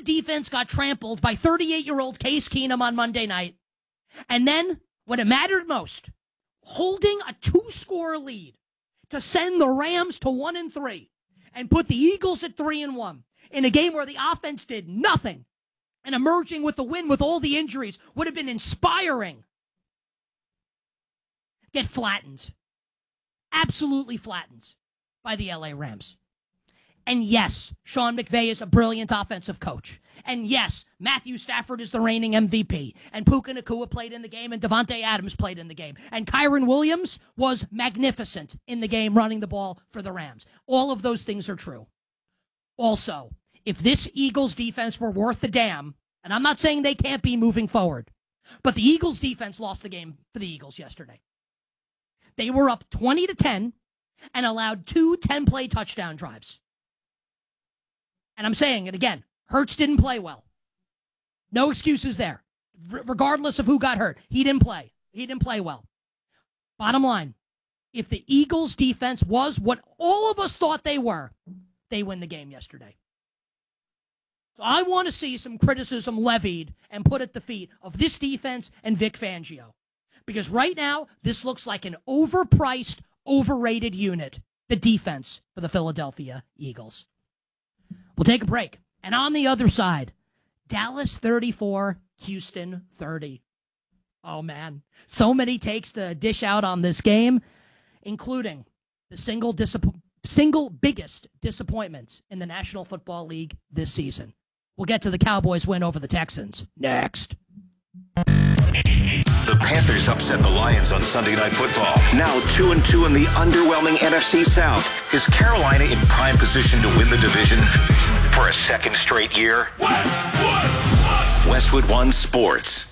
defense got trampled by 38-year-old Case Keenum on Monday night. And then, when it mattered most, holding a 2-score lead to send the Rams to 1-3 and put the Eagles at 3-1 in a game where the offense did nothing, and emerging with the win with all the injuries would have been inspiring. Get flattened. Absolutely flattened by the LA Rams. And yes, Sean McVay is a brilliant offensive coach. And yes, Matthew Stafford is the reigning MVP. And Puka Nacua played in the game, and Devontae Adams played in the game. And Kyron Williams was magnificent in the game running the ball for the Rams. All of those things are true. Also, if this Eagles defense were worth the damn, and I'm not saying they can't be moving forward, but the Eagles defense lost the game for the Eagles yesterday. They were up 20-10 and allowed 2 10-play touchdown drives. And I'm saying it again, Hurts didn't play well. No excuses there. Regardless of who got hurt, he didn't play. He didn't play well. Bottom line, if the Eagles defense was what all of us thought they were, they win the game yesterday. So I want to see some criticism levied and put at the feet of this defense and Vic Fangio. Because right now, this looks like an overpriced, overrated unit, the defense for the Philadelphia Eagles. We'll take a break. And on the other side, Dallas 34, Houston 30. Oh, man. So many takes to dish out on this game, including the single biggest disappointment in the National Football League this season. We'll get to the Cowboys' win over the Texans next. The Panthers upset the Lions on Sunday Night Football. Now 2-2 in the underwhelming NFC South. Is Carolina in prime position to win the division for a second straight year? Westwood One Sports.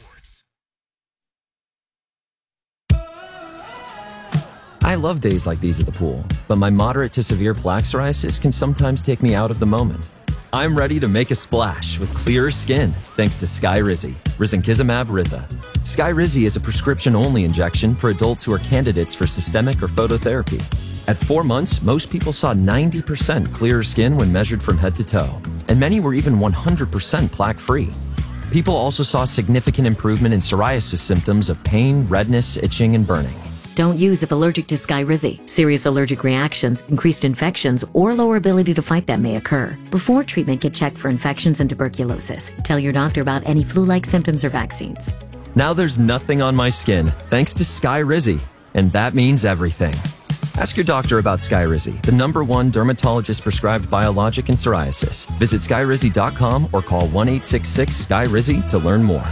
I love days like these at the pool, but my moderate to severe plaque psoriasis can sometimes take me out of the moment. I'm ready to make a splash with clearer skin thanks to Skyrizi, Risankizumab Riza. Skyrizi is a prescription-only injection for adults who are candidates for systemic or phototherapy. At 4 months, most people saw 90% clearer skin when measured from head to toe, and many were even 100% plaque-free. People also saw significant improvement in psoriasis symptoms of pain, redness, itching, and burning. Don't use if allergic to Skyrizi. Serious allergic reactions, increased infections, or lower ability to fight them may occur. Before treatment, get checked for infections and tuberculosis. Tell your doctor about any flu-like symptoms or vaccines. Now there's nothing on my skin thanks to Skyrizi, and that means everything. Ask your doctor about Skyrizi, the #1 dermatologist-prescribed biologic in psoriasis. Visit Skyrizi.com or call 1-866-SKYRIZI to learn more.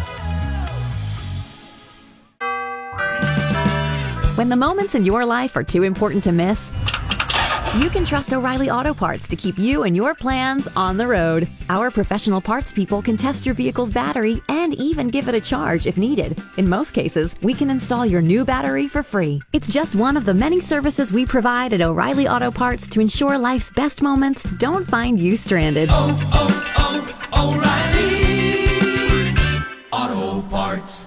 When the moments in your life are too important to miss, you can trust O'Reilly Auto Parts to keep you and your plans on the road. Our professional parts people can test your vehicle's battery and even give it a charge if needed. In most cases, we can install your new battery for free. It's just one of the many services we provide at O'Reilly Auto Parts to ensure life's best moments don't find you stranded. O'Reilly Auto Parts.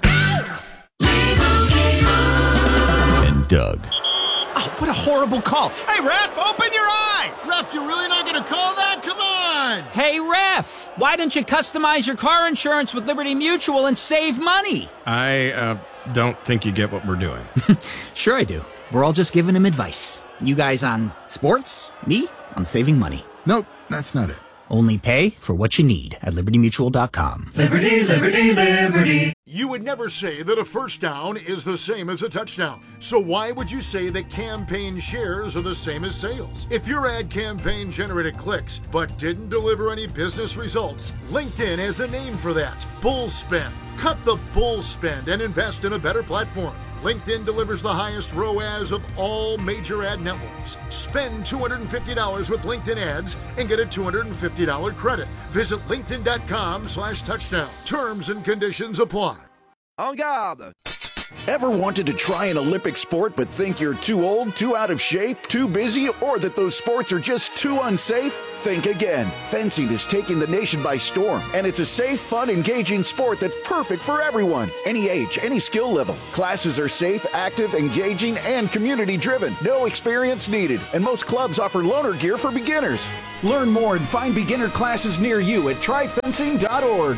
Doug. Oh, what a horrible call. Hey, ref, open your eyes. Ref, you're really not going to call that? Come on. Hey, ref, why don't you customize your car insurance with Liberty Mutual and save money? I don't think you get what we're doing. Sure I do. We're all just giving him advice. You guys on sports, me on saving money. Nope, that's not it. Only pay for what you need at libertymutual.com. Liberty, liberty, liberty. You would never say that a first down is the same as a touchdown. So why would you say that campaign shares are the same as sales? If your ad campaign generated clicks but didn't deliver any business results, LinkedIn has a name for that. Bull spend. Cut the bull spend and invest in a better platform. LinkedIn delivers the highest ROAS of all major ad networks. Spend $250 with LinkedIn ads and get a $250 credit. Visit LinkedIn.com/touchdown. Terms and conditions apply. En garde! Ever wanted to try an Olympic sport but think you're too old, too out of shape, too busy, or that those sports are just too unsafe? Think again. Fencing is taking the nation by storm, and it's a safe, fun, engaging sport that's perfect for everyone. Any age, any skill level. Classes are safe, active, engaging, and community-driven. No experience needed, and most clubs offer loaner gear for beginners. Learn more and find beginner classes near you at tryfencing.org.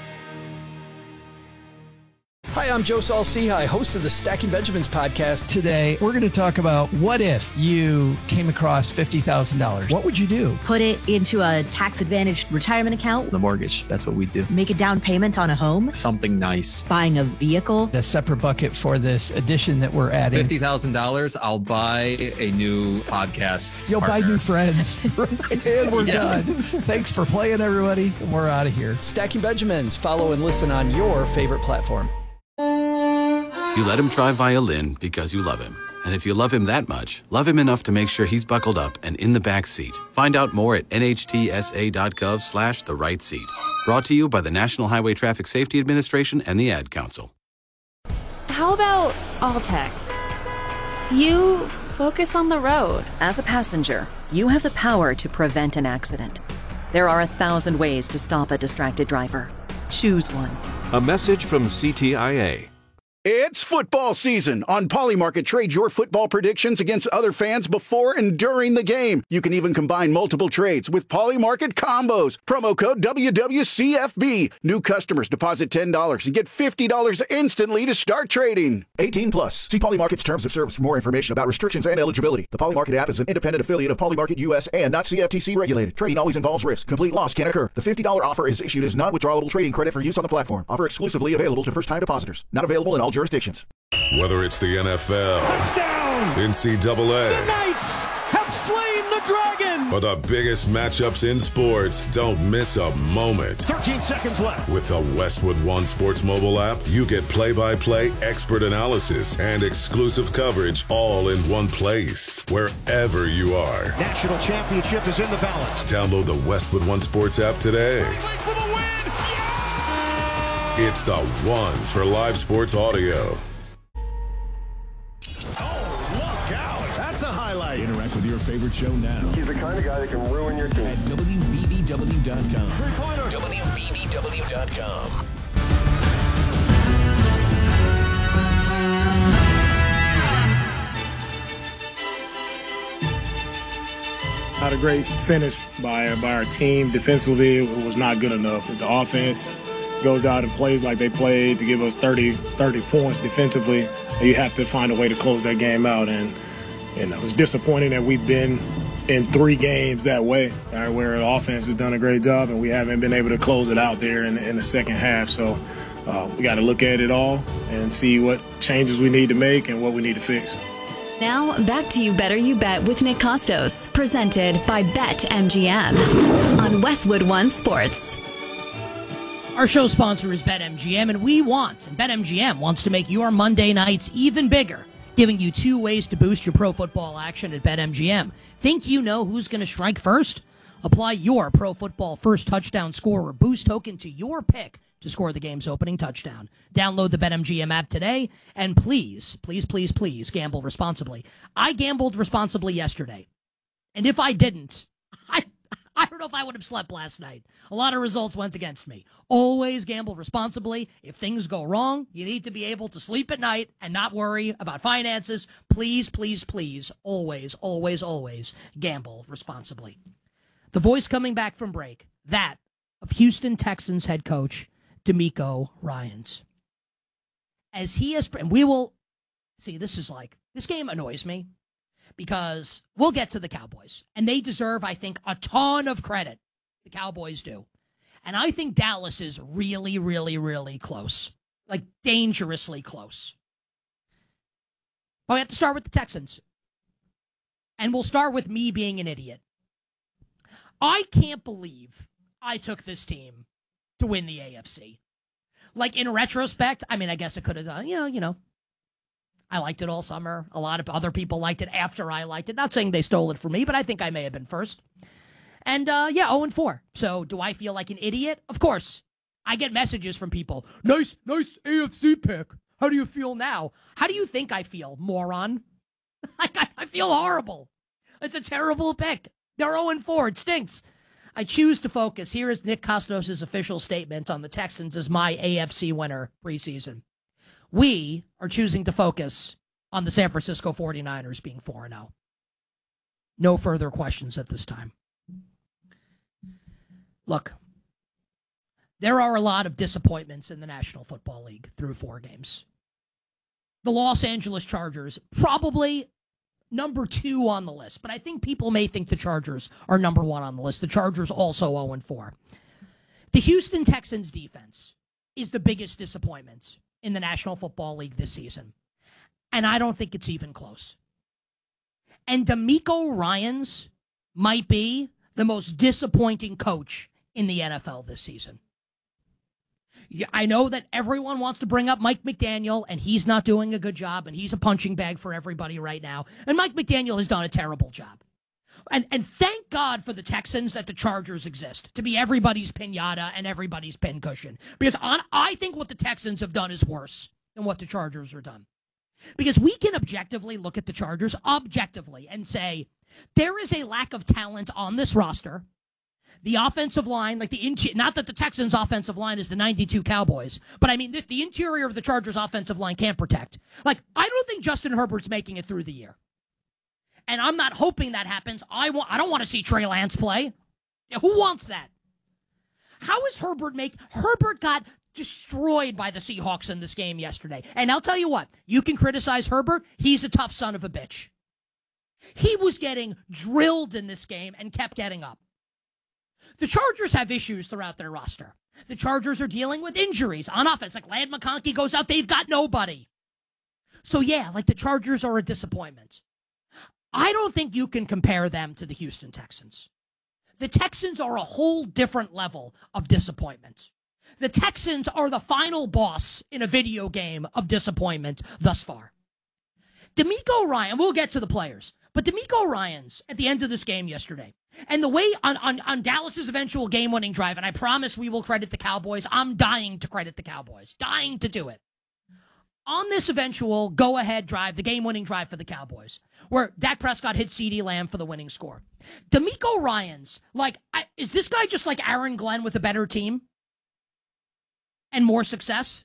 Hi, I'm Joe Saul-Sehy, host of the Stacking Benjamins podcast. Today, we're going to talk about what if you came across $50,000. What would you do? Put it into a tax-advantaged retirement account. The mortgage, that's what we do. Make a down payment on a home. Something nice. Buying a vehicle. A separate bucket for this addition that we're adding. $50,000, I'll buy a new podcast You'll partner. buy new friends. And we're done. Thanks for playing, everybody. We're out of here. Stacking Benjamins. Follow and listen on your favorite platform. You let him try violin because you love him. And if you love him that much, love him enough to make sure he's buckled up and in the back seat. Find out more at nhtsa.gov/the-right seat. Brought to you by the National Highway Traffic Safety Administration and the Ad Council. How about all text? You focus on the road. As a passenger, you have the power to prevent an accident. There are 1,000 ways to stop a distracted driver. Choose one. A message from CTIA. It's football season. On Polymarket, trade your football predictions against other fans before and during the game. You can even combine multiple trades with Polymarket combos. Promo code WWCFB. New customers deposit $10 and get $50 instantly to start trading. 18 plus. See Polymarket's terms of service for more information about restrictions and eligibility. The Polymarket app is an independent affiliate of Polymarket US and not CFTC regulated. Trading always involves risk. Complete loss can occur. The $50 offer is issued as non-withdrawable trading credit for use on the platform. Offer exclusively available to first-time depositors. Not available in all jurisdictions. Whether it's the NFL, touchdown, NCAA, the Knights have slain the dragon, or the biggest matchups in sports, don't miss a moment. 13 seconds left. With the Westwood One Sports mobile app, you get play-by-play expert analysis and exclusive coverage all in one place, wherever you are. National championship is in the balance. Download the Westwood One Sports app today. For the win! It's the one for live sports audio. Oh, look out! That's a highlight. Interact with your favorite show now. He's the kind of guy that can ruin your team. At WBBW.com. Three-pointer. WBBW.com. Not a great finish by our team. Defensively, it was not good enough. The offense goes out and plays like they played to give us 30 points defensively. You have to find a way to close that game out. And it's disappointing that we've been in 3 games that way, right, where the offense has done a great job and we haven't been able to close it out there in the second half. So we got to look at it all and see what changes we need to make and what we need to fix. Now, back to You Better You Bet with Nick Costos, presented by BetMGM on Westwood One Sports. Our show sponsor is BetMGM, and BetMGM wants to make your Monday nights even bigger, giving you 2 ways to boost your pro football action at BetMGM. Think you know who's going to strike first? Apply your pro football first touchdown scorer boost token to your pick to score the game's opening touchdown. Download the BetMGM app today, and please, please, please, please gamble responsibly. I gambled responsibly yesterday, and if I didn't, I don't know if I would have slept last night. A lot of results went against me. Always gamble responsibly. If things go wrong, you need to be able to sleep at night and not worry about finances. Please, please, please, always, always, always gamble responsibly. The voice coming back from break, that of Houston Texans head coach DeMeco Ryans. As he has, and we will see, this game annoys me. Because we'll get to the Cowboys, and they deserve, I think, a ton of credit. The Cowboys do. And I think Dallas is really, really, really close. Like, dangerously close. But we have to start with the Texans. And we'll start with me being an idiot. I can't believe I took this team to win the AFC. Like, in retrospect, I mean, I guess I could have done, you know. I liked it all summer. A lot of other people liked it after I liked it. Not saying they stole it from me, but I think I may have been first. And, 0-4. So do I feel like an idiot? Of course. I get messages from people. Nice AFC pick. How do you feel now? How do you think I feel, moron? I feel horrible. It's a terrible pick. They're 0-4. It stinks. I choose to focus. Here is Nick Kostos' official statement on the Texans as my AFC winner preseason. We are choosing to focus on the San Francisco 49ers being 4-0. No further questions at this time. Look, there are a lot of disappointments in the National Football League through 4 games. The Los Angeles Chargers, probably number 2 on the list, but I think people may think the Chargers are number 1 on the list. The Chargers also 0-4. The Houston Texans defense is the biggest disappointment in the National Football League this season, and I don't think it's even close. And DeMeco Ryans might be the most disappointing coach in the NFL this season. Yeah, I know that everyone wants to bring up Mike McDaniel, and he's not doing a good job, and he's a punching bag for everybody right now. And Mike McDaniel has done a terrible job. And thank God for the Texans that the Chargers exist, to be everybody's piñata and everybody's pincushion. Because I think what the Texans have done is worse than what the Chargers are done. Because we can objectively look at the Chargers objectively and say, there is a lack of talent on this roster. The offensive line, like not that the Texans' offensive line is the 92 Cowboys, but I mean, the interior of the Chargers' offensive line can't protect. Like, I don't think Justin Herbert's making it through the year. And I'm not hoping that happens. I don't want to see Trey Lance play. Yeah, who wants that? How is Herbert Herbert got destroyed by the Seahawks in this game yesterday. And I'll tell you what, you can criticize Herbert. He's a tough son of a bitch. He was getting drilled in this game and kept getting up. The Chargers have issues throughout their roster. The Chargers are dealing with injuries on offense. Like Ladd McConkey goes out, they've got nobody. So yeah, like the Chargers are a disappointment. I don't think you can compare them to the Houston Texans. The Texans are a whole different level of disappointment. The Texans are the final boss in a video game of disappointment thus far. DeMeco Ryan, we'll get to the players, but DeMeco Ryans at the end of this game yesterday, and the way on Dallas's eventual game-winning drive, and I promise we will credit the Cowboys. I'm dying to credit the Cowboys. Dying to do it. On this eventual go-ahead drive, the game-winning drive for the Cowboys, where Dak Prescott hit CeeDee Lamb for the winning score. DeMeco Ryans, is this guy just like Aaron Glenn with a better team? And more success?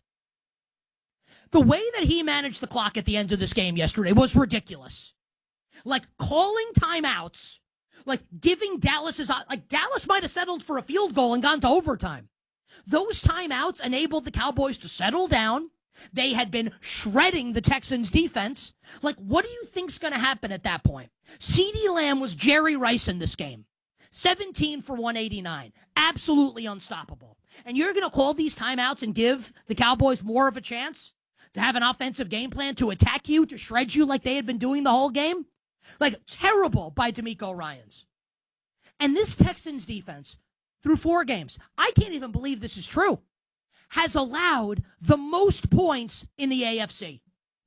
The way that he managed the clock at the end of this game yesterday was ridiculous. Like calling timeouts, like giving Dallas might have settled for a field goal and gone to overtime. Those timeouts enabled the Cowboys to settle down. They had been shredding the Texans defense. Like, what do you think's going to happen at that point? CeeDee Lamb was Jerry Rice in this game. 17 for 189. Absolutely unstoppable. And you're going to call these timeouts and give the Cowboys more of a chance to have an offensive game plan to attack you, to shred you like they had been doing the whole game? Like, terrible by DeMeco Ryans. And this Texans defense, through 4 games, I can't even believe this is true, has allowed the most points in the AFC.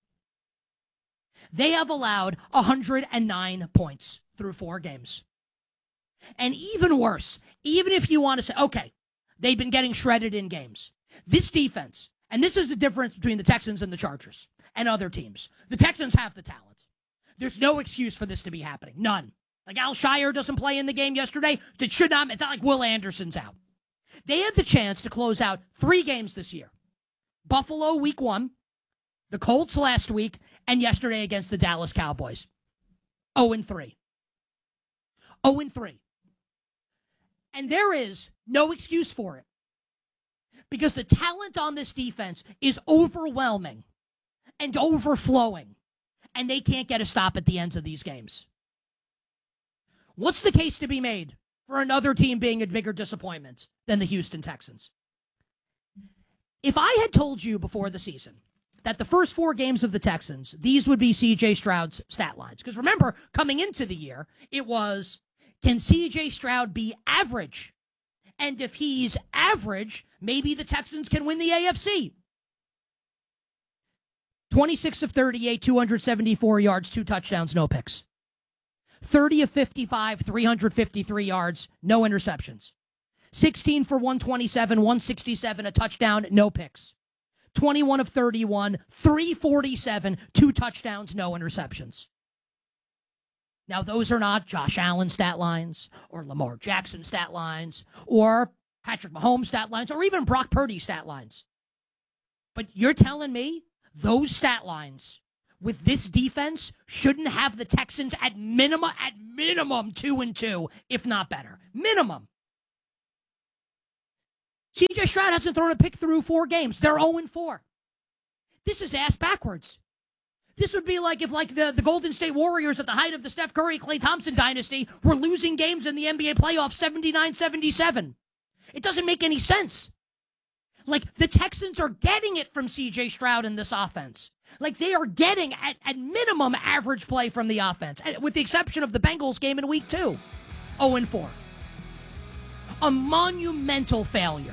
They have allowed 109 points through 4 games. And even worse, even if you want to say, okay, they've been getting shredded in games. This defense, and this is the difference between the Texans and the Chargers and other teams. The Texans have the talent. There's no excuse for this to be happening. None. Like Al Shire doesn't play in the game yesterday. It should not. It's not like Will Anderson's out. They had the chance to close out 3 games this year. Buffalo week 1, the Colts last week, and yesterday against the Dallas Cowboys. 0-3. 0-3. And there is no excuse for it. Because the talent on this defense is overwhelming and overflowing. And they can't get a stop at the ends of these games. What's the case to be made for another team being a bigger disappointment than the Houston Texans? If I had told you before the season that the first 4 games of the Texans, these would be C.J. Stroud's stat lines. Because remember, coming into the year, it was, can C.J. Stroud be average? And if he's average, maybe the Texans can win the AFC. 26 of 38, 274 yards, 2 touchdowns, no picks. 30 of 55, 353 yards, no interceptions. 16 for 127, 167, a touchdown, no picks. 21 of 31, 347, 2 touchdowns, no interceptions. Now, those are not Josh Allen stat lines or Lamar Jackson stat lines or Patrick Mahomes stat lines or even Brock Purdy stat lines. But you're telling me those stat lines with this defense shouldn't have the Texans at minimum 2-2, if not better. Minimum. C.J. Stroud hasn't thrown a pick through 4 games. They're 0-4. This is ass backwards. This would be like if the Golden State Warriors at the height of the Steph Curry, Klay Thompson dynasty were losing games in the NBA playoffs 79-77. It doesn't make any sense. Like, the Texans are getting it from C.J. Stroud in this offense. Like, they are getting, at minimum, average play from the offense, with the exception of the Bengals game in week 2. 0-4. A monumental failure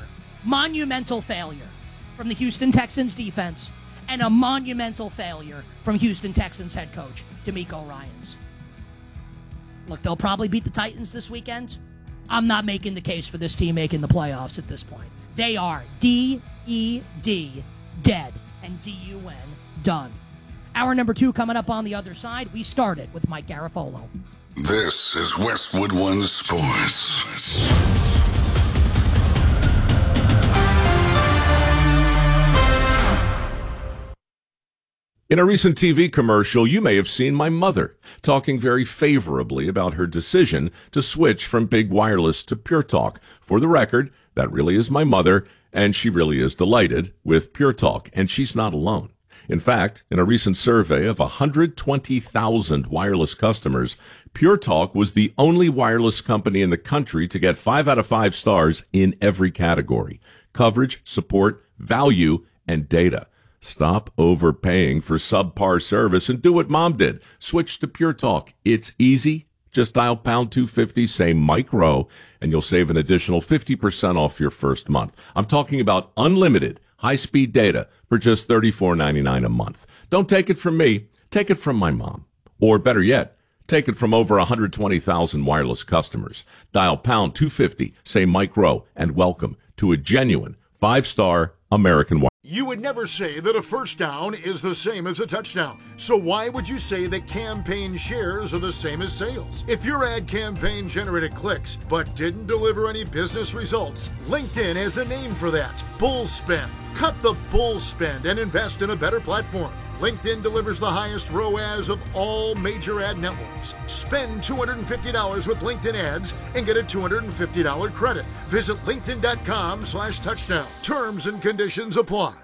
from the Houston Texans defense, and a monumental failure from Houston Texans head coach DeMeco Ryans. Look, they'll probably beat the Titans this weekend. I'm not making the case for this team making the playoffs at this point. They are D-E-D, dead, and D-U-N, done. Hour number 2 coming up on the other side. We started with Mike Garafolo. This is Westwood One Sports. In a recent TV commercial, you may have seen my mother talking very favorably about her decision to switch from big wireless to Pure Talk. For the record, that really is my mother, and she really is delighted with Pure Talk, and she's not alone. In fact, in a recent survey of 120,000 wireless customers, Pure Talk was the only wireless company in the country to get 5 out of 5 stars in every category: coverage, support, value, and data. Stop overpaying for subpar service and do what Mom did. Switch to Pure Talk. It's easy. Just dial pound 250, say Mike Rowe, and you'll save an additional 50% off your first month. I'm talking about unlimited high-speed data for just $34.99 a month. Don't take it from me. Take it from my mom. Or better yet, take it from over 120,000 wireless customers. Dial pound 250, say Mike Rowe, and welcome to a genuine 5-star American wireless. You would never say that a first down is the same as a touchdown. So why would you say that campaign shares are the same as sales? If your ad campaign generated clicks but didn't deliver any business results, LinkedIn has a name for that: bull spend. Cut the bull spend and invest in a better platform. LinkedIn delivers the highest ROAS of all major ad networks. Spend $250 with LinkedIn ads and get a $250 credit. Visit linkedin.com/touchdown. Terms and conditions apply.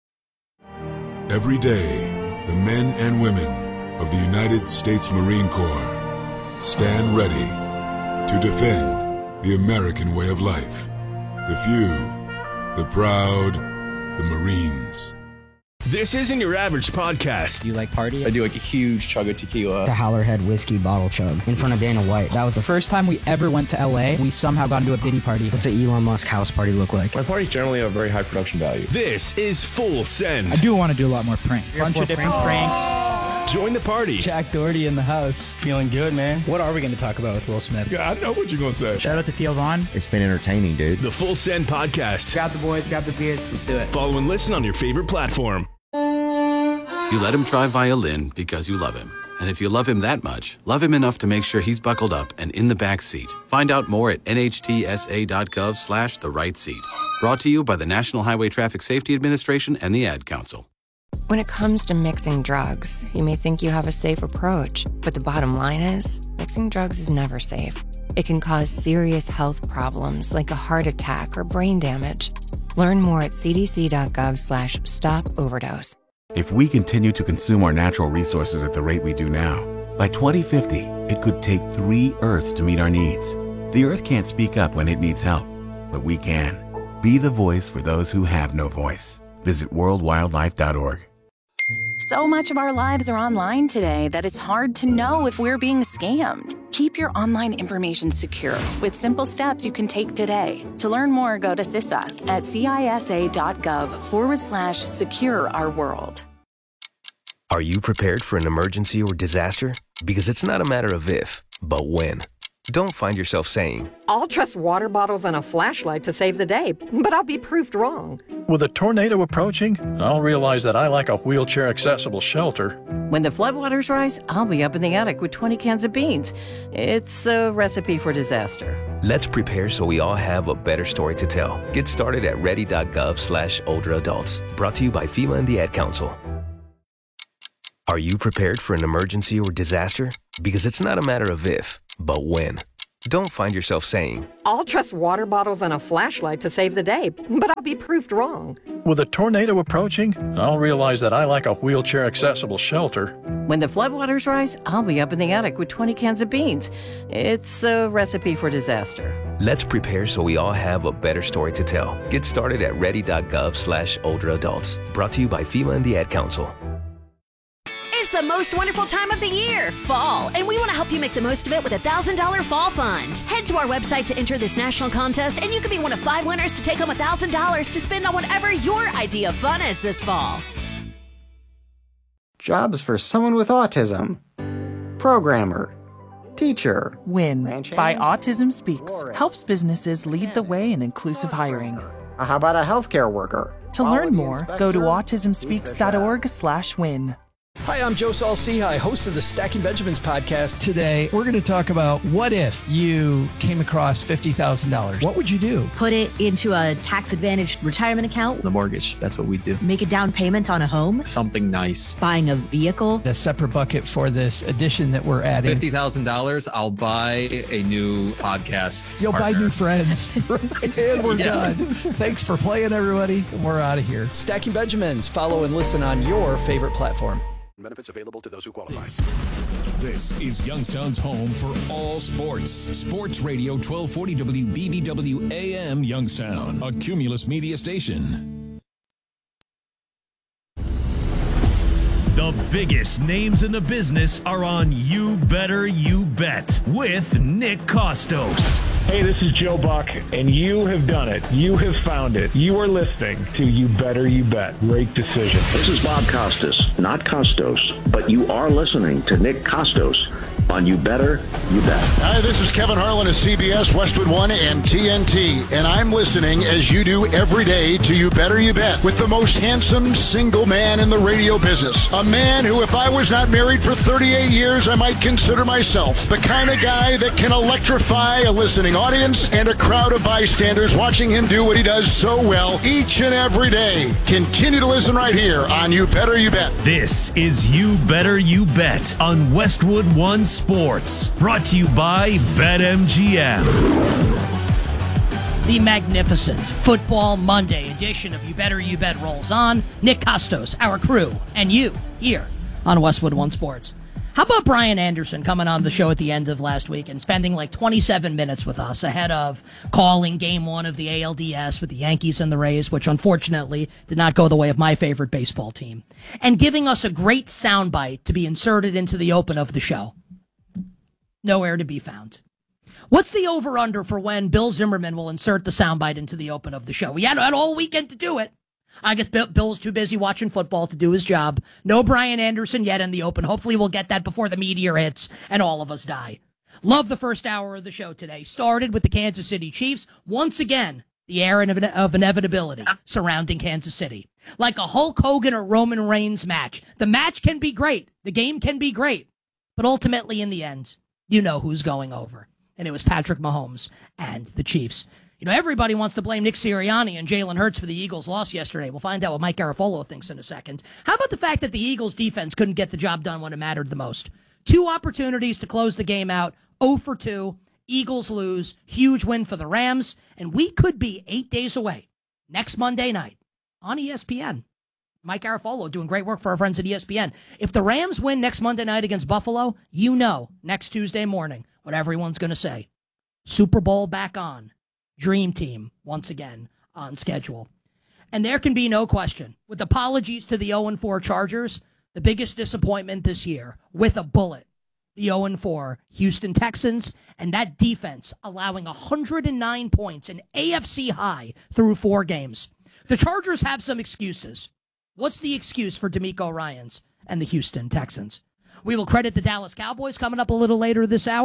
Every day, the men and women of the United States Marine Corps stand ready to defend the American way of life. The few, the proud, the Marines. This isn't your average podcast. Do you like party? I do like a huge chug of tequila. The Howlerhead whiskey bottle chug in front of Dana White. That was the first time we ever went to LA. We somehow got into a Diddy party. What's an Elon Musk house party look like? My parties generally have very high production value. This is Full Send. I do want to do a lot more pranks. Bunch of different pranks. Join the party. Jack Doherty in the house. Feeling good, man. What are we going to talk about with Will Smith? Yeah, I know what you're going to say. Shout out to Theo Vaughn. It's been entertaining, dude. The Full Send podcast. Grab the boys, grab the beers. Let's do it. Follow and listen on your favorite platform. You let him try violin because you love him. And if you love him that much, love him enough to make sure he's buckled up and in the back seat. Find out more at nhtsa.gov/the-right seat. Brought to you by the National Highway Traffic Safety Administration and the Ad Council. When it comes to mixing drugs, you may think you have a safe approach, but the bottom line is, mixing drugs is never safe. It can cause serious health problems like a heart attack or brain damage. Learn more at cdc.gov/stop-overdose. If we continue to consume our natural resources at the rate we do now, by 2050, it could take 3 Earths to meet our needs. The Earth can't speak up when it needs help, but we can. Be the voice for those who have no voice. Visit worldwildlife.org. So much of our lives are online today that it's hard to know if we're being scammed. Keep your online information secure with simple steps you can take today. To learn more, go to CISA at cisa.gov/secure our world. Are you prepared for an emergency or disaster? Because it's not a matter of if, but when. Don't find yourself saying, I'll trust water bottles and a flashlight to save the day, but I'll be proved wrong. With a tornado approaching, I'll realize that I lack a wheelchair-accessible shelter. When the floodwaters rise, I'll be up in the attic with 20 cans of beans. It's a recipe for disaster. let's prepare so we all have a better story to tell. Get started at ready.gov/older adults. Brought to you by FEMA and the Ad Council. Are you prepared for an emergency or disaster? Because it's not a matter of if, but when. Don't find yourself saying, I'll trust water bottles and a flashlight to save the day, but I'll be proved wrong. With a tornado approaching, I'll realize that I lack a wheelchair-accessible shelter. When the floodwaters rise, I'll be up in the attic with 20 cans of beans. It's a recipe for disaster. let's prepare so we all have a better story to tell. Get started at ready.gov/older adults. Brought to you by FEMA and the Ad Council. It's the most wonderful time of the year, fall, and we want to help you make the most of it with a $1,000 fall fund. Head to our website to enter this national contest, and you could be one of 5 winners to take home $1,000 to spend on whatever your idea of fun is this fall. Jobs for someone with autism. Programmer. Teacher. WIN by Autism Speaks helps businesses lead the way in inclusive hiring. How about a healthcare worker? To learn more, go to autismspeaks.org/win. Hi, I'm Joe Saul-Sehy, host of the Stacking Benjamins podcast. Today, we're going to talk about what if you came across $50,000. What would you do? Put it into a tax-advantaged retirement account. The mortgage, that's what we do. Make a down payment on a home. Something nice. Buying a vehicle. A separate bucket for this addition that we're adding. $50,000, I'll buy a new podcast. You'll partner. buy new friends. And we're done. Thanks for playing, everybody. We're out of here. Stacking Benjamins. Follow and listen on your favorite platform. Benefits available to those who qualify. This is Youngstown's home for all sports. Sports Radio 1240 WBBW AM Youngstown, a Cumulus media station. The biggest names in the business are on You Better You Bet with Nick Kostos. Hey, this is Joe Buck, and you have done it. You have found it. You are listening to You Better You Bet. Great decision. This is Bob Costas, not Costos, but you are listening to Nick Kostos on You Better You Bet. Hi, this is Kevin Harlan of CBS, Westwood One, and TNT, and I'm listening as you do every day to You Better You Bet with the most handsome single man in the radio business. A man who, if I was not married for 38 years, I might consider myself the kind of guy that can electrify a listening audience and a crowd of bystanders watching him do what he does so well each and every day. Continue to listen right here on You Better You Bet. This is You Better You Bet on Westwood One Sports, brought to you by BetMGM. The magnificent Football Monday edition of You Better You Bet rolls on. Nick Kostos, our crew, and you here on Westwood One Sports. How about Brian Anderson coming on the show at the end of last week and spending like 27 minutes with us ahead of calling Game 1 of the ALDS with the Yankees and the Rays, which unfortunately did not go the way of my favorite baseball team, and giving us a great soundbite to be inserted into the open of the show. Nowhere to be found. What's the over-under for when Bill Zimmerman will insert the soundbite into the open of the show? We had all weekend to do it. I guess Bill's too busy watching football to do his job. No Brian Anderson yet in the open. Hopefully we'll get that before the meteor hits and all of us die. Love the first hour of the show today. Started with the Kansas City Chiefs. Once again, the air of inevitability surrounding Kansas City. Like a Hulk Hogan or Roman Reigns match. The match can be great. The game can be great. But ultimately, in the end, you know who's going over. And it was Patrick Mahomes and the Chiefs. You know, everybody wants to blame Nick Sirianni and Jalen Hurts for the Eagles' loss yesterday. We'll find out what Mike Garafolo thinks in a second. How about the fact that the Eagles' defense couldn't get the job done when it mattered the most? 2 opportunities to close the game out, 0 for 2. Eagles lose, huge win for the Rams, and we could be 8 days away next Monday night on ESPN. Mike Garafolo doing great work for our friends at ESPN. If the Rams win next Monday night against Buffalo, you know next Tuesday morning what everyone's going to say. Super Bowl back on. Dream team once again on schedule. And there can be no question, with apologies to the 0-4 Chargers, the biggest disappointment this year, with a bullet, the 0-4 Houston Texans, and that defense allowing 109 points, an AFC high through 4 games. The Chargers have some excuses. What's the excuse for DeMeco Ryans and the Houston Texans? We will credit the Dallas Cowboys coming up a little later this hour,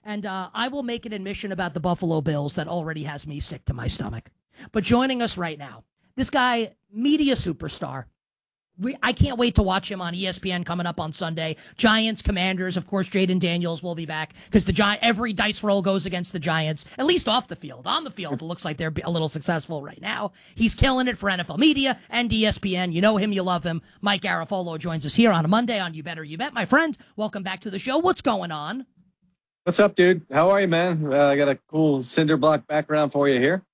And I will make an admission about the Buffalo Bills that already has me sick to my stomach. But joining us right now, this guy, media superstar. I can't wait to watch him on ESPN coming up on Sunday. Giants, Commanders, of course, Jaden Daniels will be back because every dice roll goes against the Giants, at least off the field. On the field, it looks like they're a little successful right now. He's killing it for NFL Media and ESPN. You know him, you love him. Mike Garafolo joins us here on a Monday on You Better You Bet. My friend, welcome back to the show. What's going on? What's up, dude? How are you, man? I got a cool cinder block background for you here.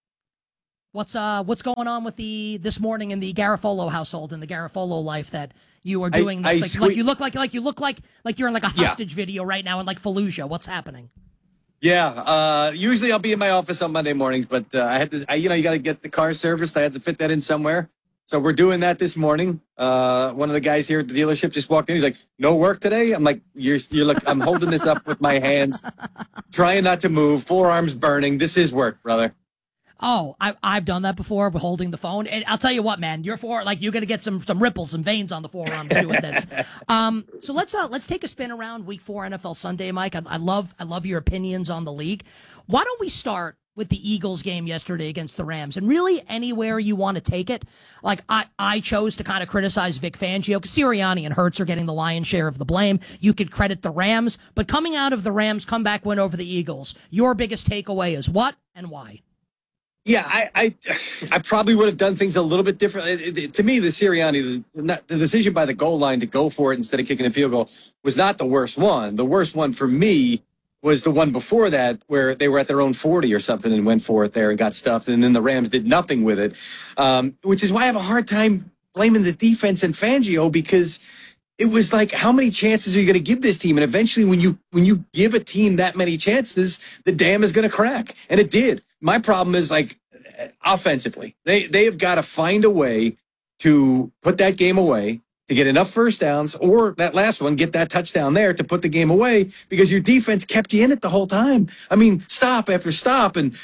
What's going on with this morning in the Garafolo household and the Garafolo life that you are doing this? Like you look like you're in like a hostage video right now in like Fallujah. What's happening? Yeah. Usually I'll be in my office on Monday mornings, but I had to. You got to get the car serviced. I had to fit that in somewhere, so we're doing that this morning. One of the guys here at the dealership just walked in. He's like, "No work today." I'm like, "You're look." I'm holding this up with my hands, trying not to move. Forearms burning. This is work, brother. Oh, I've done that before with holding the phone, and I'll tell you what, man, you're going to get some ripples and veins on the forearms doing this. So let's take a spin around Week 4 NFL Sunday, Mike. I love your opinions on the league. Why don't we start with the Eagles game yesterday against the Rams, and really anywhere you want to take it. Like I chose to kind of criticize Vic Fangio because Sirianni and Hurts are getting the lion's share of the blame. You could credit the Rams, but coming out of the Rams comeback win over the Eagles, your biggest takeaway is what and why? Yeah, I probably would have done things a little bit different. To me, the Sirianni, the decision by the goal line to go for it instead of kicking a field goal was not the worst one. The worst one for me was the one before that where they were at their own 40 or something and went for it there and got stuffed, and then the Rams did nothing with it, which is why I have a hard time blaming the defense and Fangio because it was like, how many chances are you going to give this team? And eventually when you give a team that many chances, the dam is going to crack. And it did. My problem is like offensively, they have got to find a way to put that game away, to get enough first downs, or that last one, get that touchdown there to put the game away because your defense kept you in it the whole time. I mean, stop after stop. And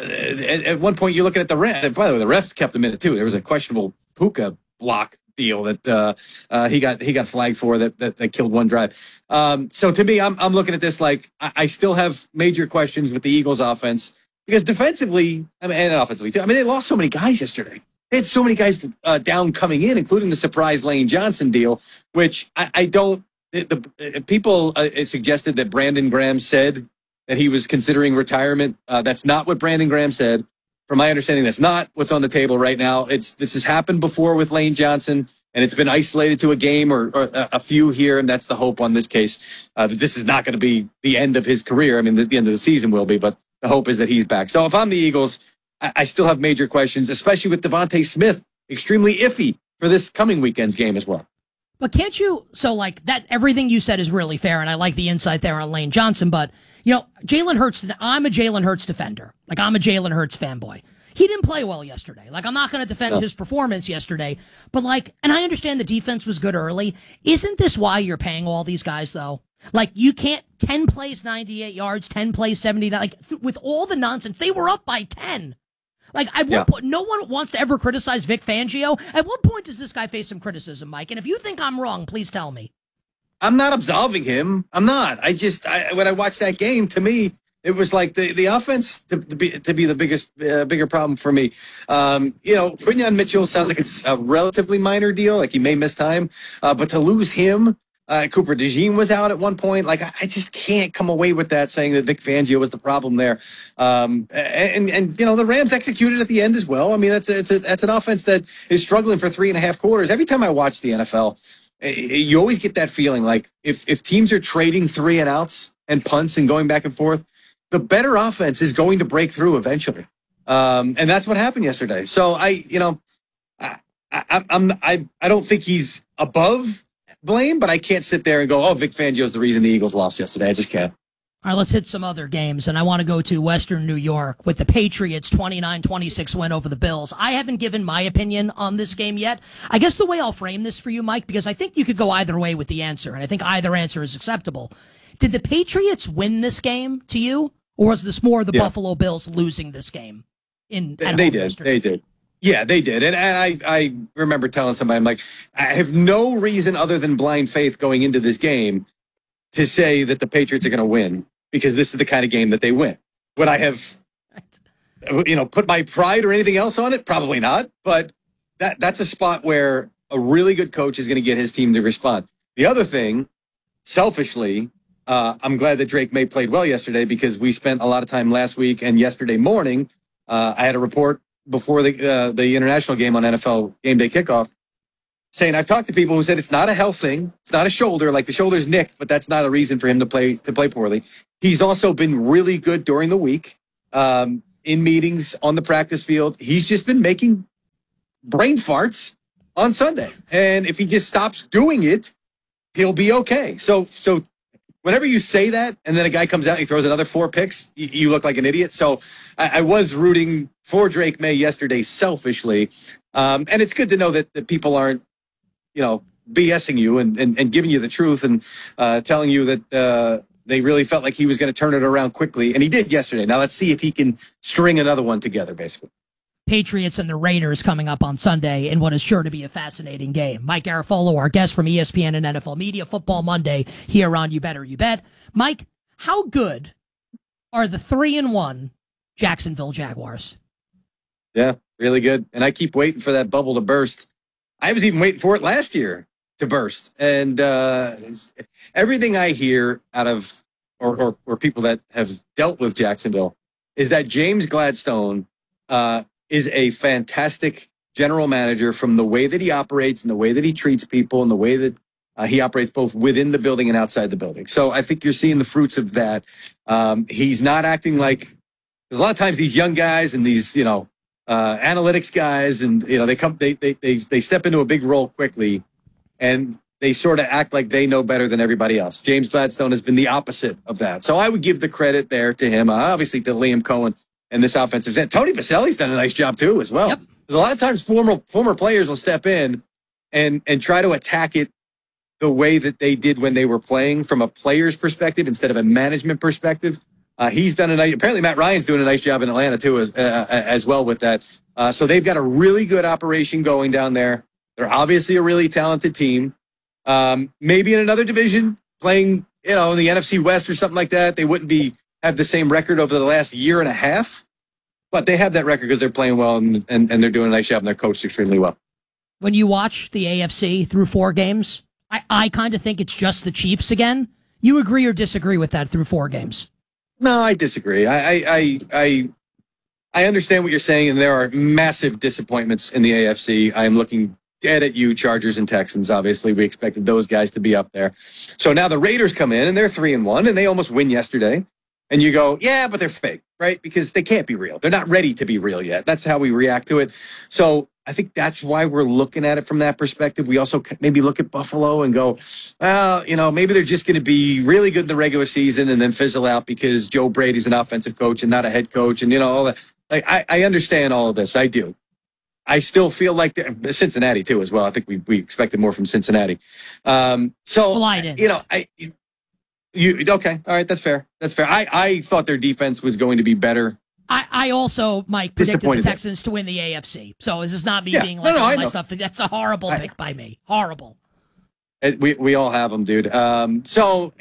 at one point you're looking at the refs. By the way, the refs kept them in it too. There was a questionable Puka block deal that he got flagged for that killed one drive. So to me, I'm looking at this like I still have major questions with the Eagles offense because defensively, and offensively too. I mean, they lost so many guys yesterday. They had so many guys down coming in, including the surprise Lane Johnson deal, which I don't. The people suggested that Brandon Graham said that he was considering retirement. That's not what Brandon Graham said. From my understanding, that's not what's on the table right now. This has happened before with Lane Johnson, and it's been isolated to a game or a few here, and that's the hope on this case. That this is not going to be the end of his career. I mean, the end of the season will be, but the hope is that he's back. So if I'm the Eagles, I still have major questions, especially with Devontae Smith, extremely iffy for this coming weekend's game as well. But can't you, so like that, everything you said is really fair, and I like the insight there on Lane Johnson, but you know, Jalen Hurts, I'm a Jalen Hurts defender. Like, I'm a Jalen Hurts fanboy. He didn't play well yesterday. Like, I'm not going to defend his performance yesterday. But, like, and I understand the defense was good early. Isn't this why you're paying all these guys, though? Like, you can't, 10 plays, 98 yards, 10 plays, 79. Like, with all the nonsense, they were up by 10. Like, at one point, no one wants to ever criticize Vic Fangio. At what point does this guy face some criticism, Mike? And if you think I'm wrong, please tell me. I'm not absolving him. I'm not. When I watched that game, to me, it was like the offense to be the bigger problem for me. Quinyon Mitchell sounds like it's a relatively minor deal. Like he may miss time, but to lose him, Cooper DeJean was out at one point. Like I just can't come away with that saying that Vic Fangio was the problem there. And the Rams executed at the end as well. I mean, that's an offense that is struggling for 3.5 quarters. Every time I watch the NFL, you always get that feeling like if teams are trading 3 and outs and punts and going back and forth, the better offense is going to break through eventually. And that's what happened yesterday. So I don't think he's above blame, but I can't sit there and go, oh, Vic Fangio's the reason the Eagles lost yesterday. I just can't. All right, let's hit some other games, and I want to go to Western New York with the Patriots' 29-26 win over the Bills. I haven't given my opinion on this game yet. I guess the way I'll frame this for you, Mike, because I think you could go either way with the answer, and I think either answer is acceptable. Did the Patriots win this game to you, or was this more the Buffalo Bills losing this game? They did. Yeah, they did. And I remember telling somebody, I'm like, I have no reason other than blind faith going into this game to say that the Patriots are going to win. because this is the kind of game that they win. Would I have, put my pride or anything else on it? Probably not. But that's a spot where a really good coach is going to get his team to respond. The other thing, selfishly, I'm glad that Drake May played well yesterday because we spent a lot of time last week and yesterday morning. I had a report before the international game on NFL Game Day Kickoff saying I've talked to people who said it's not a health thing. It's not a shoulder. Like the shoulder's nicked, but that's not a reason for him to play poorly. He's also been really good during the week in meetings on the practice field. He's just been making brain farts on Sunday. And if he just stops doing it, he'll be okay. So whenever you say that and then a guy comes out and he throws another 4 picks, you look like an idiot. So I was rooting for Drake May yesterday selfishly. And it's good to know that people aren't, BSing you and giving you the truth and telling you that they really felt like he was going to turn it around quickly. And he did yesterday. Now let's see if he can string another one together, basically. Patriots and the Raiders coming up on Sunday in what is sure to be a fascinating game. Mike Garafolo, our guest from ESPN and NFL Media, Football Monday here on You Better You Bet. Mike, how good are the 3-1 Jacksonville Jaguars? Yeah, really good. And I keep waiting for that bubble to burst. I was even waiting for it last year to burst. And everything I hear out of or people that have dealt with Jacksonville is that James Gladstone is a fantastic general manager from the way that he operates and the way that he treats people and the way that he operates both within the building and outside the building. So I think you're seeing the fruits of that. He's not acting like – there's a lot of times these young guys and these, analytics guys and, they step into a big role quickly and they sort of act like they know better than everybody else. James Gladstone has been the opposite of that. So I would give the credit there to him, obviously to Liam Cohen. And this offensive set. Tony Baselli's done a nice job too as well. Yep. Because a lot of times former players will step in and try to attack it the way that they did when they were playing from a player's perspective instead of a management perspective. He's done apparently Matt Ryan's doing a nice job in Atlanta too as well with that. So they've got a really good operation going down there. They're obviously a really talented team. Maybe in another division playing, in the NFC West or something like that, they wouldn't have the same record over the last year and a half, but they have that record because they're playing well and they're doing a nice job and they're coached extremely well. When you watch the AFC through 4 games, I kind of think it's just the Chiefs again. You agree or disagree with that through 4 games? No, I disagree. I understand what you're saying, and there are massive disappointments in the AFC. I am looking dead at you, Chargers and Texans. Obviously, we expected those guys to be up there. So now the Raiders come in, and they're 3-1, and they almost win yesterday. And you go, yeah, but they're fake, right? Because they can't be real. They're not ready to be real yet. That's how we react to it. So I think that's why we're looking at it from that perspective. We also maybe look at Buffalo and go, well, maybe they're just going to be really good in the regular season and then fizzle out because Joe Brady's an offensive coach and not a head coach. And, all that. Like, I understand all of this. I do. I still feel like Cincinnati, too, as well. I think we expected more from Cincinnati. Well, I didn't. Okay. All right. That's fair. I thought their defense was going to be better. I also, Mike, predicted the Texans to win the AFC. So this is not me being like, my stuff. That's a horrible pick by me. Horrible. We all have them, dude. So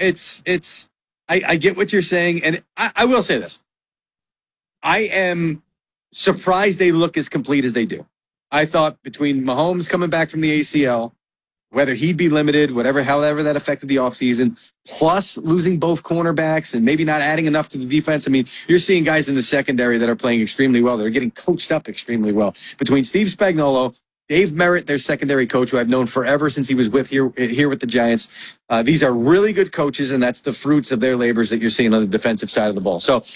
I get what you're saying. And I will say this. I am surprised they look as complete as they do. I thought between Mahomes coming back from the ACL, whether he'd be limited, however that affected the offseason, plus losing both cornerbacks and maybe not adding enough to the defense. I mean, you're seeing guys in the secondary that are playing extremely well. They're getting coached up extremely well. Between Steve Spagnuolo, Dave Merritt, their secondary coach, who I've known forever since he was here with the Giants. These are really good coaches, and that's the fruits of their labors that you're seeing on the defensive side of the ball. So,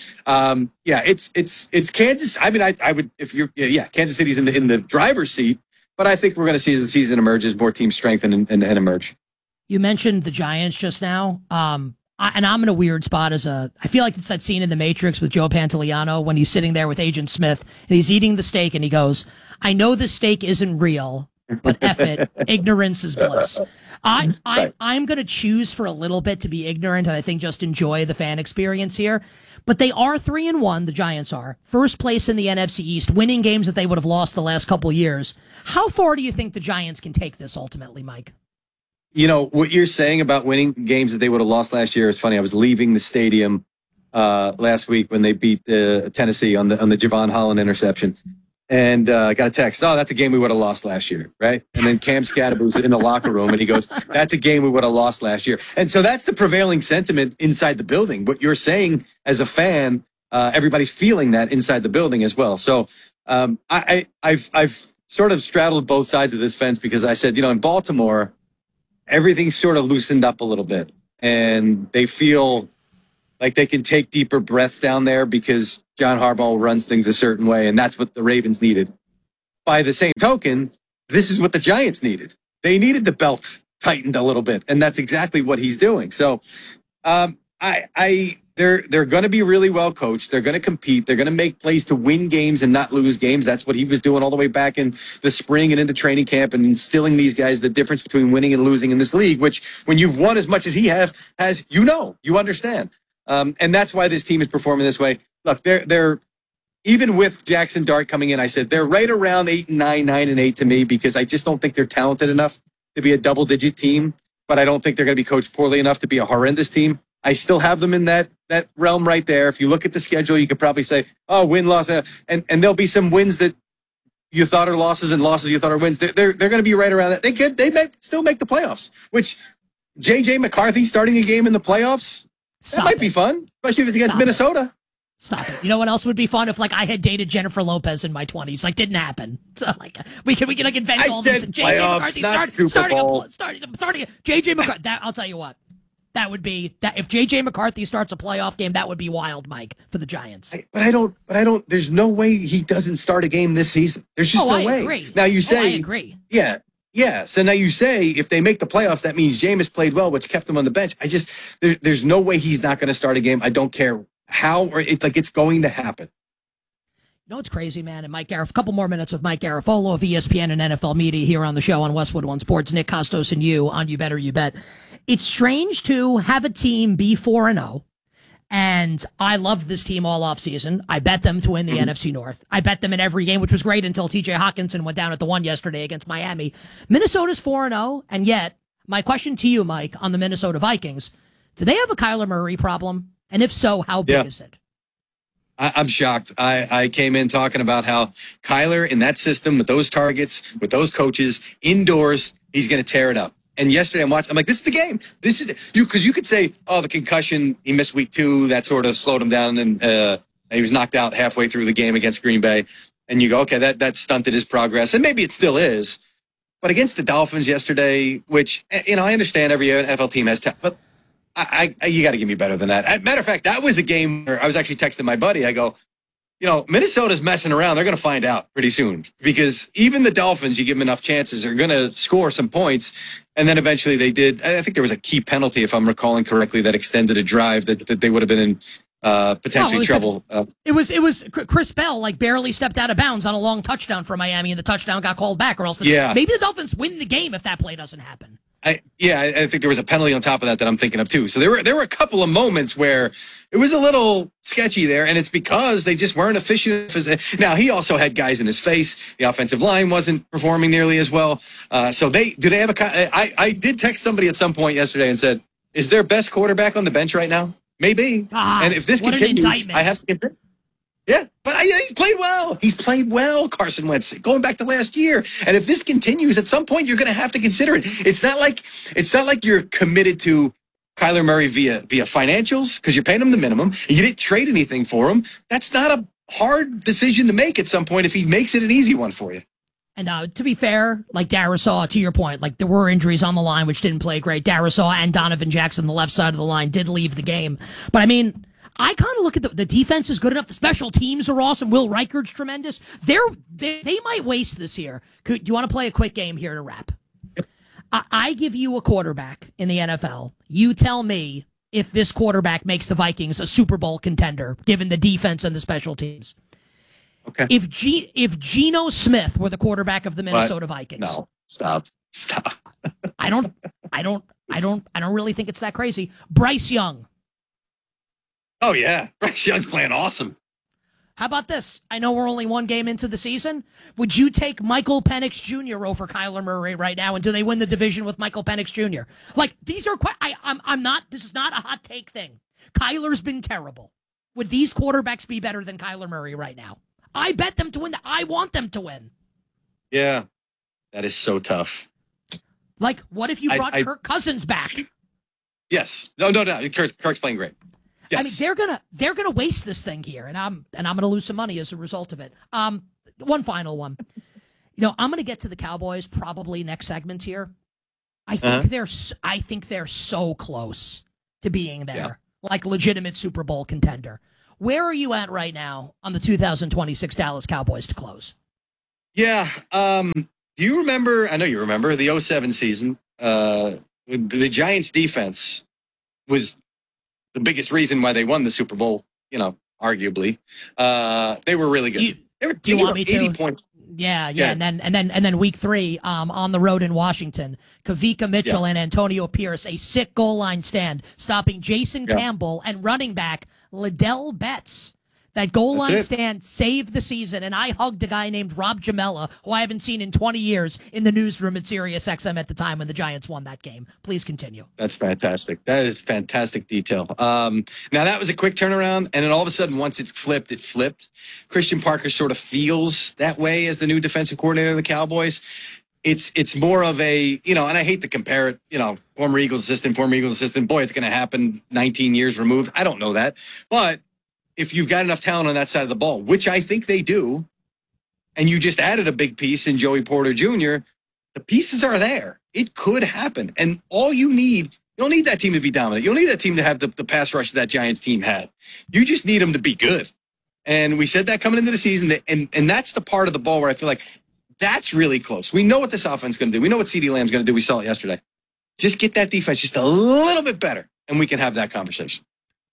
it's Kansas. I mean, I would, Kansas City's in the driver's seat. But I think we're going to see as the season emerges, more teams strengthen and emerge. You mentioned the Giants just now. And I'm in a weird spot I feel like it's that scene in The Matrix with Joe Pantoliano when he's sitting there with Agent Smith and he's eating the steak and he goes, I know the steak isn't real, but F it, ignorance is bliss. I'm going to choose for a little bit to be ignorant and I think just enjoy the fan experience here. But they are 3-1, the Giants are. First place in the NFC East, winning games that they would have lost the last couple years. How far do you think the Giants can take this ultimately, Mike? What you're saying about winning games that they would have lost last year is funny. I was leaving the stadium last week when they beat Tennessee on the Javon Holland interception. And got a text, oh, that's a game we would have lost last year, right? And then Cam Scadaboo's in the locker room, and he goes, that's a game we would have lost last year. And so that's the prevailing sentiment inside the building. What you're saying as a fan, everybody's feeling that inside the building as well. So I've sort of straddled both sides of this fence because I said, in Baltimore, everything's sort of loosened up a little bit. And they feel like they can take deeper breaths down there because John Harbaugh runs things a certain way, and that's what the Ravens needed. By the same token, this is what the Giants needed. They needed the belt tightened a little bit, and that's exactly what he's doing. So they're going to be really well coached. They're going to compete. They're going to make plays to win games and not lose games. That's what he was doing all the way back in the spring and into training camp and instilling these guys the difference between winning and losing in this league, which when you've won as much as he has, you understand. And that's why this team is performing this way. Look, they're even with Jackson Dart coming in, I said they're right around 8-9, 9-8 to me because I just don't think they're talented enough to be a double-digit team, but I don't think they're going to be coached poorly enough to be a horrendous team. I still have them in that realm right there. If you look at the schedule, you could probably say, oh, win, loss, and there'll be some wins that you thought are losses and losses you thought are wins. They're going to be right around that. They may still make the playoffs, which J.J. McCarthy starting a game in the playoffs, that might be fun, especially if it's against Minnesota. Stop it. You know what else would be fun? If, I had dated Jennifer Lopez in my 20s. Didn't happen. So, we can invent all these. J.J. McCarthy starting J.J. McCarthy. I'll tell you what. That would be that if J.J. McCarthy starts a playoff game, that would be wild, Mike, for the Giants. But I don't. There's no way he doesn't start a game this season. There's just no way. Agree. Now you say, I agree. Yeah. So now you say if they make the playoffs, that means Jameis played well, which kept him on the bench. There's no way he's not going to start a game. I don't care how or it's going to happen. You know what's crazy, man? And Mike Garif, a couple more minutes with Mike Garafolo of ESPN and NFL Media here on the show on Westwood One Sports. Nick Kostos and you on You Better You Bet. It's strange to have a team be 4-0. And I loved this team all offseason. I bet them to win the NFC North. I bet them in every game, which was great until TJ Hawkinson went down at the one yesterday against Miami. Minnesota's 4-0, and yet, my question to you, Mike, on the Minnesota Vikings, do they have a Kyler Murray problem? And if so, how big is it? I'm shocked. I came in talking about how Kyler in that system with those targets, with those coaches, indoors, he's going to tear it up. And yesterday I'm like, this is the game. This is because you could say, oh, the concussion, he missed week 2. That sort of slowed him down. And he was knocked out halfway through the game against Green Bay. And you go, okay, that stunted his progress. And maybe it still is. But against the Dolphins yesterday, which, I understand every NFL team has but you got to give me better than that. Matter of fact, that was a game where I was actually texting my buddy. I go, Minnesota's messing around. They're going to find out pretty soon because even the Dolphins, you give them enough chances, are going to score some points. And then eventually they did. I think there was a key penalty, if I'm recalling correctly, that extended a drive that they would have been in potentially trouble. It was Chris Bell barely stepped out of bounds on a long touchdown for Miami, and the touchdown got called back, or else maybe the Dolphins win the game if that play doesn't happen. I think there was a penalty on top of that I'm thinking of too. So there were a couple of moments where it was a little sketchy there, and it's because they just weren't efficient. Now he also had guys in his face. The offensive line wasn't performing nearly as well. So do they have I did text somebody at some point yesterday and said, "Is their best quarterback on the bench right now?" Maybe. And if this continues, I have to get it. Yeah, but he played well. He's played well, Carson Wentz, going back to last year. And if this continues, at some point you're going to have to consider it. It's not like you're committed to Kyler Murray via financials because you're paying him the minimum. And you didn't trade anything for him. That's not a hard decision to make at some point if he makes it an easy one for you. And to be fair, Darisaw, to your point, there were injuries on the line which didn't play great. Darisaw and Donovan Jackson, the left side of the line, did leave the game. But I kind of look at the defense is good enough. The special teams are awesome. Will Reichard's tremendous. They might waste this here. Do you want to play a quick game here to wrap? Yep. I give you a quarterback in the NFL. You tell me if this quarterback makes the Vikings a Super Bowl contender, given the defense and the special teams. Okay. If Geno Smith were the quarterback of the Minnesota Vikings. No, stop. I don't really think it's that crazy. Bryce Young. Oh, yeah. Bryce Young's playing awesome. How about this? I know we're only one game into the season. Would you take Michael Penix Jr. over Kyler Murray right now? And do they win the division with Michael Penix Jr.? These are quite, I'm not, this is not a hot take thing. Kyler's been terrible. Would these quarterbacks be better than Kyler Murray right now? I bet them to win. I want them to win. Yeah, that is so tough. Like, what if you brought Kirk Cousins back? Yes. No. Kirk's playing great. Yes. I mean, they're gonna waste this thing here, and I'm gonna lose some money as a result of it. One final one. I'm gonna get to the Cowboys probably next segment here. I think they're so close to being there, like legitimate Super Bowl contender. Where are you at right now on the 2026 Dallas Cowboys to close? Yeah. Do you remember? I know you remember the 2007 season. The Giants defense was the biggest reason why they won the Super Bowl, arguably. They were really good. Do you want me 80 to? points. Yeah. And then week 3, on the road in Washington, Kavika Mitchell and Antonio Pierce, a sick goal line stand, stopping Jason Campbell and running back Liddell Betts. That goal line stand saved the season, and I hugged a guy named Rob Jamella, who I haven't seen in 20 years, in the newsroom at SiriusXM at the time when the Giants won that game. Please continue. That's fantastic. That is fantastic detail. Now, that was a quick turnaround, and then all of a sudden, once it flipped. Christian Parker sort of feels that way as the new defensive coordinator of the Cowboys. It's more of a, and I hate to compare it, former Eagles assistant. Boy, it's going to happen 19 years removed. I don't know that. But if you've got enough talent on that side of the ball, which I think they do, and you just added a big piece in Joey Porter Jr., the pieces are there. It could happen. And all you don't need that team to be dominant. You don't need that team to have the pass rush that Giants team had. You just need them to be good. And we said that coming into the season, and that's the part of the ball where I feel like that's really close. We know what this offense is going to do. We know what CeeDee Lamb's going to do. We saw it yesterday. Just get that defense just a little bit better, and we can have that conversation.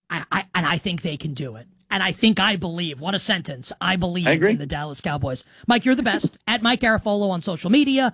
I think they can do it. And I believe, what a sentence, I believe in the Dallas Cowboys. Mike, you're the best. At Mike Garafolo on social media,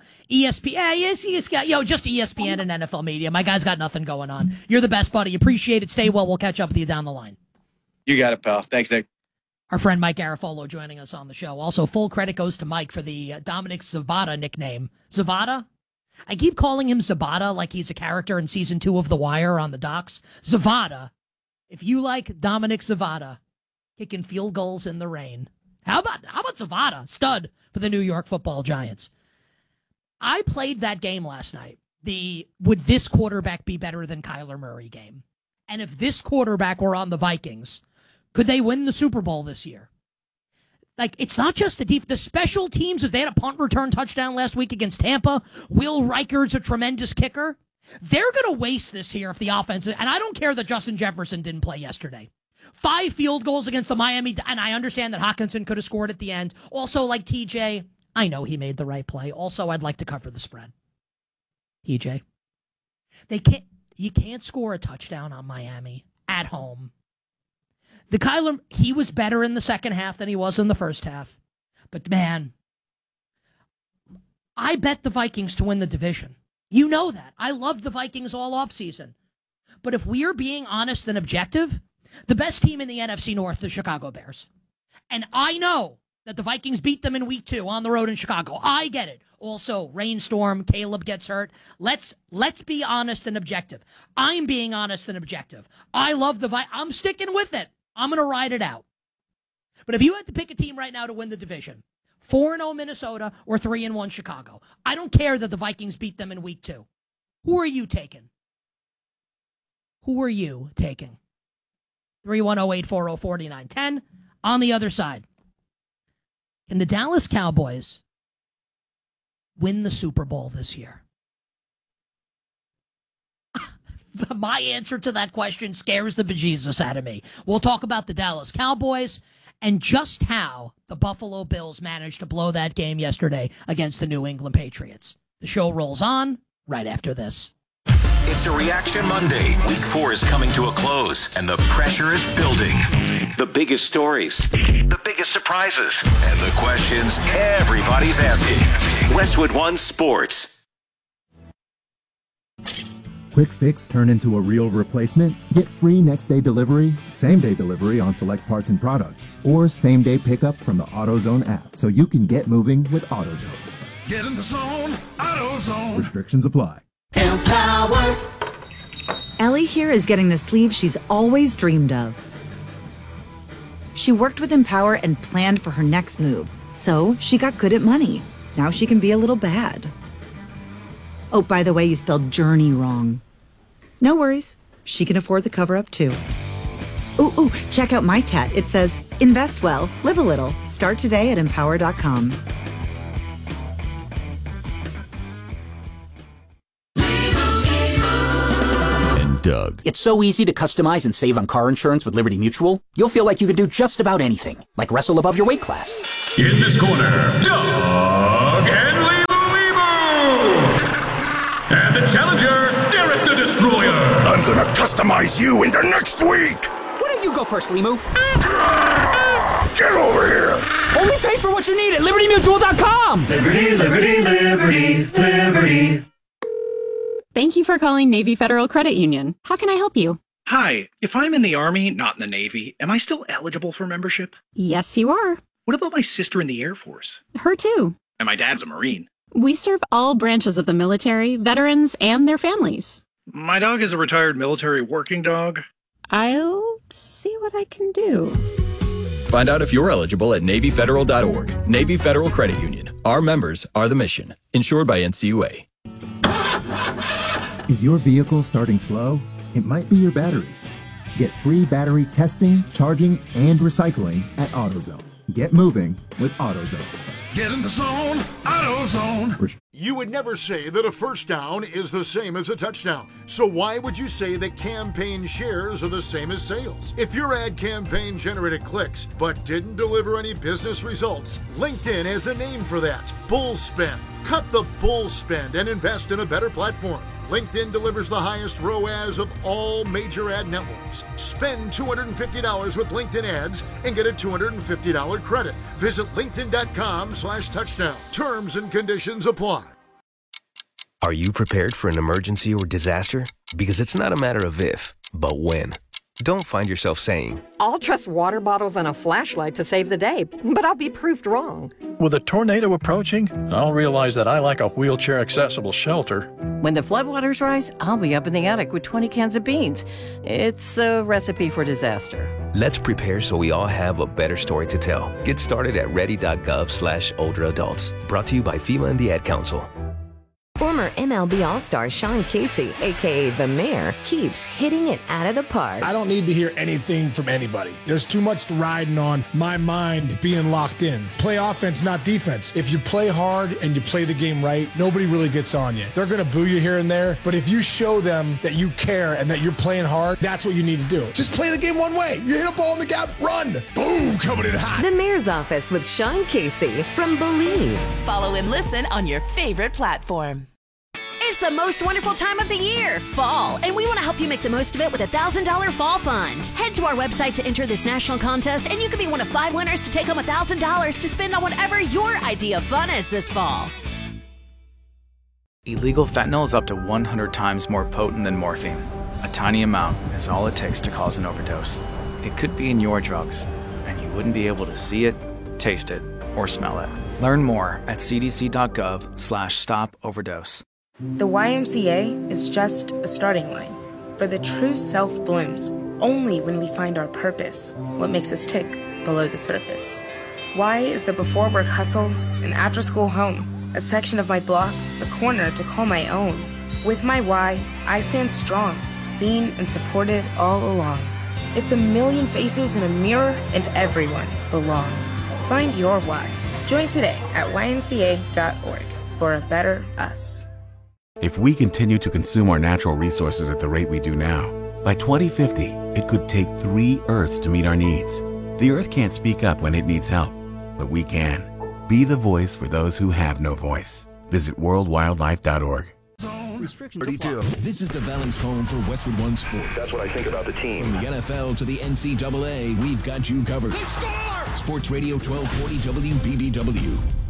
ESPN, just ESPN and NFL media. My guy's got nothing going on. You're the best, buddy. Appreciate it. Stay well. We'll catch up with you down the line. You got it, pal. Thanks, Nick. Our friend Mike Garafolo joining us on the show. Also, full credit goes to Mike for the Dominic Zabata nickname. Zabata? I keep calling him Zabata like he's a character in season 2 of The Wire on the docks. Zabata. If you like Dominic Zabata kicking field goals in the rain, how about Zabata, stud for the New York Football Giants? I played that game last night. Would this quarterback be better than Kyler Murray game? And if this quarterback were on the Vikings, could they win the Super Bowl this year? Like, it's not just the special teams. They had a punt return touchdown last week against Tampa. Will Reichard's a tremendous kicker. They're going to waste this here if the offense, and I don't care that Justin Jefferson didn't play yesterday. 5 field goals against the Miami, and I understand that Hawkinson could have scored at the end. Also, like TJ, I know he made the right play. Also, I'd like to cover the spread. TJ. You can't score a touchdown on Miami at home. The Kyler, he was better in the second half than he was in the first half. But man, I bet the Vikings to win the division. You know that. I loved the Vikings all offseason. But if we are being honest and objective, the best team in the NFC North, the Chicago Bears. And I know that the Vikings beat them in week 2 on the road in Chicago. I get it. Also, rainstorm, Caleb gets hurt. Let's be honest and objective. I'm being honest and objective. I love the Vikings. I'm sticking with it. I'm going to ride it out. But if you had to pick a team right now to win the division, 4-0 Minnesota or 3-1 Chicago, I don't care that the Vikings beat them in week 2. Who are you taking? 310-840-4910. On the other side, can the Dallas Cowboys win the Super Bowl this year? My answer to that question scares the bejesus out of me. We'll talk about the Dallas Cowboys and just how the Buffalo Bills managed to blow that game yesterday against the New England Patriots. The show rolls on right after this. It's a Reaction Monday. Week 4 is coming to a close, and the pressure is building. The biggest stories, the biggest surprises, and the questions everybody's asking. Westwood One Sports. Quick Fix turn into a real replacement? Get free next-day delivery, same-day delivery on select parts and products, or same-day pickup from the AutoZone app so you can get moving with AutoZone. Get in the zone, AutoZone. Restrictions apply. Ellie here is getting the sleeve she's always dreamed of. She worked with Empower and planned for her next move. So she got good at money. Now she can be a little bad. Oh, by the way, you spelled journey wrong. No worries. She can afford the cover-up too. Ooh, check out my tat. It says, invest well, live a little. Start today at empower.com. Doug. It's so easy to customize and save on car insurance with Liberty Mutual. You'll feel like you could do just about anything, like wrestle above your weight class. In this corner, Doug and Limu. And the challenger, Derek the Destroyer. I'm gonna customize you into next week. Why don't you go first, Limu? Get over here. Only pay for what you need at LibertyMutual.com. Liberty, liberty, liberty, liberty. Thank you for calling Navy Federal Credit Union. How can I help you? Hi, if I'm in the Army, not in the Navy, am I still eligible for membership? Yes, you are. What about my sister in the Air Force? Her too. And my dad's a Marine. We serve all branches of the military, veterans, and their families. My dog is a retired military working dog. I'll see what I can do. Find out if you're eligible at NavyFederal.org. Navy Federal Credit Union. Our members are the mission. Insured by NCUA. Is your vehicle starting slow? It might be your battery. Get free battery testing, charging, and recycling at AutoZone. Get moving with AutoZone. Get in the zone, AutoZone. You would never say that a first down is the same as a touchdown. So why would you say that campaign shares are the same as sales? If your ad campaign generated clicks but didn't deliver any business results, LinkedIn has a name for that. Bull spend. Cut the bull spend and invest in a better platform. LinkedIn delivers the highest ROAS of all major ad networks. Spend $250 with LinkedIn ads and get a $250 credit. Visit linkedin.com/touchdown. Terms and conditions apply. Are you prepared for an emergency or disaster? Because it's not a matter of if, but when. Don't find yourself saying, I'll trust water bottles and a flashlight to save the day, but I'll be proved wrong. With a tornado approaching, I'll realize that I lack a wheelchair-accessible shelter. When the floodwaters rise, I'll be up in the attic with 20 cans of beans. It's a recipe for disaster. let's prepare so we all have a better story to tell. Get started at ready.gov/older adults. Brought to you by FEMA and the Ad Council. Former MLB All-Star Sean Casey, a.k.a. The Mayor, keeps hitting it out of the park. I don't need to hear anything from anybody. There's too much riding on my mind being locked in. Play offense, not defense. If you play hard and you play the game right, nobody really gets on you. They're going to boo you here and there, but if you show them that you care and that you're playing hard, that's what you need to do. Just play the game one way. You hit a ball in the gap, run. Boom, coming in hot. The Mayor's Office with Sean Casey from Believe. Follow and listen on your favorite platform. It's the most wonderful time of the year, fall, and we want to help you make the most of it with a $1,000 fall fund. Head to our website to enter this national contest, and you can be one of 5 winners to take home $1,000 to spend on whatever your idea of fun is this fall. Illegal fentanyl is up to 100 times more potent than morphine. A tiny amount is all it takes to cause an overdose. It could be in your drugs, and you wouldn't be able to see it, taste it, or smell it. Learn more at cdc.gov/stop-overdose. The YMCA is just a starting line, for the true self blooms only when we find our purpose, what makes us tick below the surface. Y is the before work hustle, an after school home, a section of my block, a corner to call my own. With my Y, I stand strong, seen and supported all along. It's a million faces in a mirror, and everyone belongs. Find your Y. Join today at ymca.org for a better us. If we continue to consume our natural resources at the rate we do now, by 2050, it could take 3 Earths to meet our needs. The Earth can't speak up when it needs help, but we can. Be the voice for those who have no voice. Visit worldwildlife.org. Restrictions 32. This is the Valley's home for Westwood One Sports. That's what I think about the team. From the NFL to the NCAA, we've got you covered. Sports Radio 1240 WBBW.